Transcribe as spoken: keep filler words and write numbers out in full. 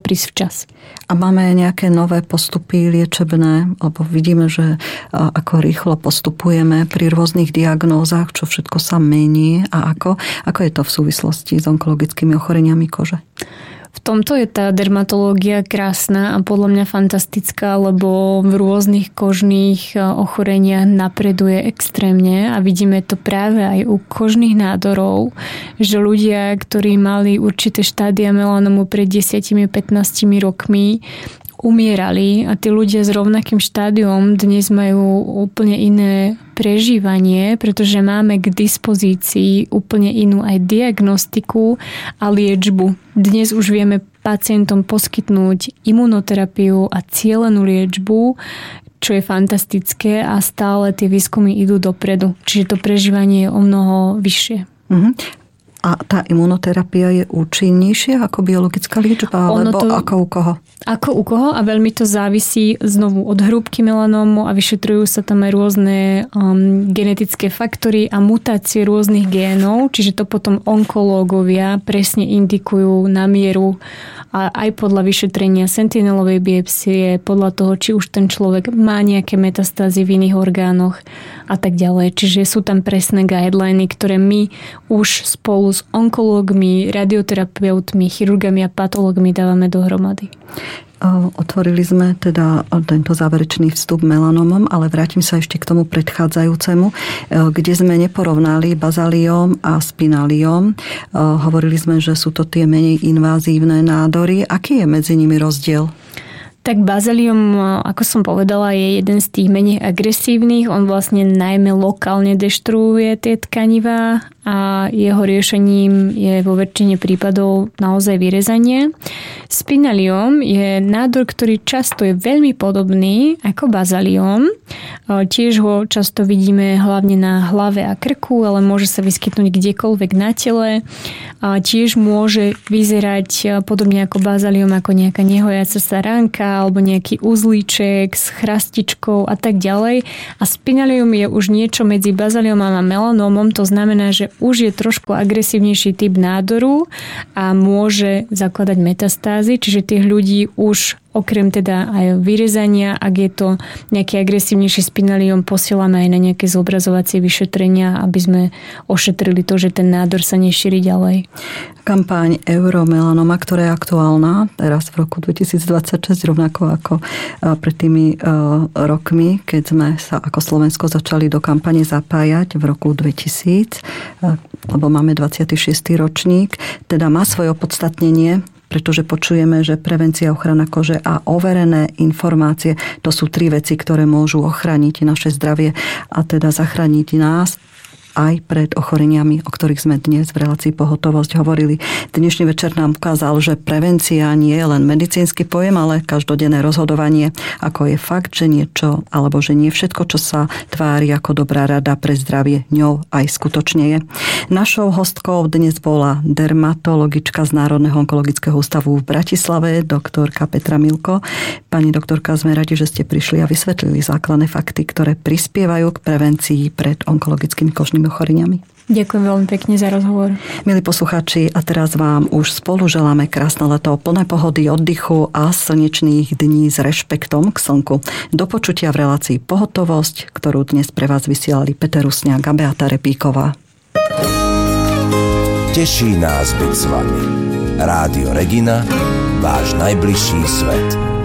prísť včas. A máme nejaké nové postupy liečebné, lebo vidíme, že ako rýchlo postupujeme pri rôznych diagnózach, čo všetko sa mení a ako, ako je to v súvislosti s onkologickými ochoreniami kože? V tomto je tá dermatológia krásna a podľa mňa fantastická, lebo v rôznych kožných ochoreniach napreduje extrémne a vidíme to práve aj u kožných nádorov, že ľudia, ktorí mali určité štádia melanomu pred desať až pätnásť rokmi, umierali a tí ľudia s rovnakým štádiom dnes majú úplne iné prežívanie, pretože máme k dispozícii úplne inú aj diagnostiku a liečbu. Dnes už vieme pacientom poskytnúť imunoterapiu a cielenú liečbu, čo je fantastické a stále tie výskumy idú dopredu. Čiže to prežívanie je o mnoho vyššie. Mhm. A tá imunoterapia je účinnejšia ako biologická liečba, alebo to, ako u koho? Ako u koho a veľmi to závisí znovu od hrúbky melanómu a vyšetrujú sa tam aj rôzne um, genetické faktory a mutácie rôznych génov, čiže to potom onkológovia presne indikujú na mieru a aj podľa vyšetrenia sentinelovej biopsie, podľa toho, či už ten človek má nejaké metastázy v iných orgánoch a tak ďalej. Čiže sú tam presné guideliny, ktoré my už spolu s onkológmi, radioterapeutmi, chirurgami a patológmi dávame dohromady. Otvorili sme teda tento záverečný vstup melanomom, ale vrátim sa ešte k tomu predchádzajúcemu, kde sme neporovnali bazaliom a spinaliom. Hovorili sme, že sú to tie menej invázívne nádory. Aký je medzi nimi rozdiel? Tak bazalium, ako som povedala, je jeden z tých menej agresívnych. On vlastne najmä lokálne deštruuje tie tkanivá a jeho riešením je vo väčšine prípadov naozaj vyrezanie. Spinalium je nádor, ktorý často je veľmi podobný ako bazalium. Tiež ho často vidíme hlavne na hlave a krku, ale môže sa vyskytnúť kdekoľvek na tele. A tiež môže vyzerať podobne ako bazalium, ako nejaká nehojaca sa ránka alebo nejaký uzlíček s chrastičkou a tak ďalej. A spinalium je už niečo medzi bazaliumom a melanómom, to znamená, že už je trošku agresívnejší typ nádoru a môže zakladať metastázy, čiže tých ľudí už okrem teda aj vyrezania, ak je to nejaký agresívnejší spinalium, posielame aj na nejaké zobrazovacie vyšetrenia, aby sme ošetrili to, že ten nádor sa nešíri ďalej. Kampaň Euromelanoma, ktorá je aktuálna teraz v roku dvetisícdvadsaťšesť, rovnako ako pred tými rokmi, keď sme sa ako Slovensko začali do kampane zapájať v roku dvetisíc, lebo máme dvadsiaty šiesty ročník, teda má svoje opodstatnenie, pretože počujeme, že prevencia, ochrana kože a overené informácie, to sú tri veci, ktoré môžu ochrániť naše zdravie a teda zachrániť nás aj pred ochoreniami, o ktorých sme dnes v relácii Pohotovosť hovorili. Dnešný večer nám ukázal, že prevencia nie je len medicínsky pojem, ale každodenné rozhodovanie, ako je fakt, že niečo, alebo že nie všetko, čo sa tvári ako dobrá rada pre zdravie, ňou aj skutočne je. Našou hostkou dnes bola dermatologička z Národného onkologického ústavu v Bratislave, doktorka Petra Milko. Pani doktorka, sme radi, že ste prišli a vysvetlili základné fakty, ktoré prispievajú k prevencii pred onkologickými kožnými ochoreniami. Ďakujem veľmi pekne za rozhovor. Milí poslucháči, a teraz vám už spolu želáme krásne leto, plné pohody, oddychu a slnečných dní s rešpektom k slnku. Do počutia v relácii Pohotovosť, ktorú dnes pre vás vysielali Peter Rusňák a Beata Repíková. Teší nás byť s vami. Rádio Regina, váš najbližší svet.